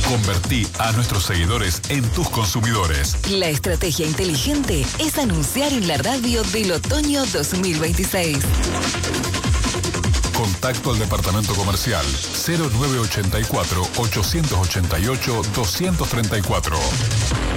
Convertí a nuestros seguidores en tus consumidores. La estrategia inteligente es anunciar en la radio del otoño 2026. Contacto al departamento comercial 0984 888 234.